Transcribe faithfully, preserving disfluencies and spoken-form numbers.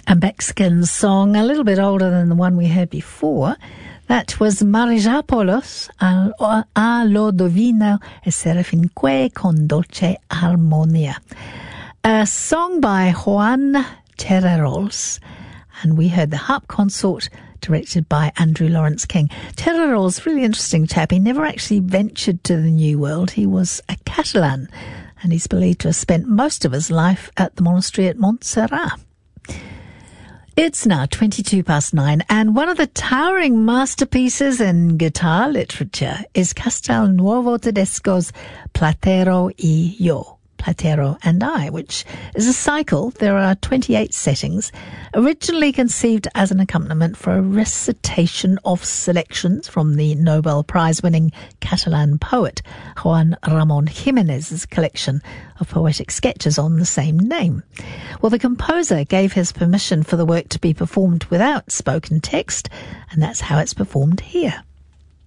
A Mexican song, a little bit older than the one we heard before. That was Marijápolos a lo divino e serafinque con dolce armonia. A song by Juan Terreros. And we heard the Harp Consort, directed by Andrew Lawrence King. Terreros, really interesting chap. He never actually ventured to the New World. He was a Catalan, and he's believed to have spent most of his life at the monastery at Montserrat. It's now twenty-two past nine, and one of the towering masterpieces in guitar literature is Castelnuovo Tedesco's Platero y Yo, Platero and I, which is a cycle. There are twenty-eight settings, originally conceived as an accompaniment for a recitation of selections from the Nobel Prize-winning Catalan poet Juan Ramon Jimenez's collection of poetic sketches on the same name. Well, the composer gave his permission for the work to be performed without spoken text, and that's how it's performed here.